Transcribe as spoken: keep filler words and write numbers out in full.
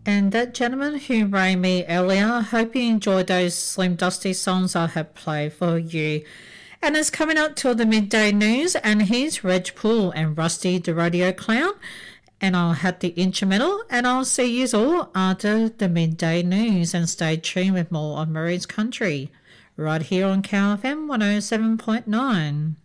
And that gentleman who rang me earlier, I hope you enjoyed those Slim Dusty songs I have played for you. And it's coming up till the midday news, and here's Reg Poole and Rusty the Rodeo Clown. And I'll have the instrumental, and I'll see you all after the midday news. And stay tuned with more of Murray's Country, right here on Cow F M one oh seven point nine.